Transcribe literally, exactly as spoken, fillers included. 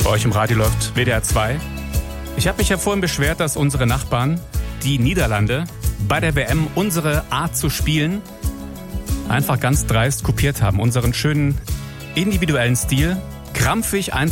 Bei euch im Radio läuft W D R zwei. Ich habe mich ja vorhin beschwert, dass unsere Nachbarn, die Niederlande, bei der W M unsere Art zu spielen einfach ganz dreist kopiert haben. Unseren schönen individuellen Stil, krampfig einfach